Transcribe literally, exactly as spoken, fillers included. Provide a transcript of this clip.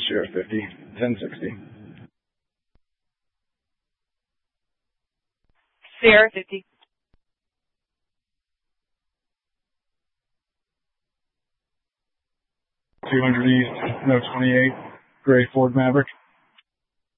Sierra fifty, ten sixty. Sierra fifty. two hundred East, no twenty-eight, gray Ford Maverick.